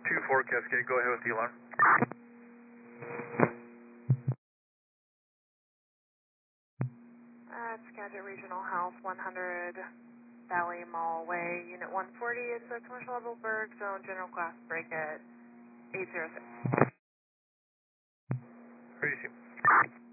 2-4 Cascade, go ahead with the alarm. Skagit Regional Health, 100 Valley Mall Way, Unit 140. It's a commercial level Berg Zone General Class break at 806. Ready to see.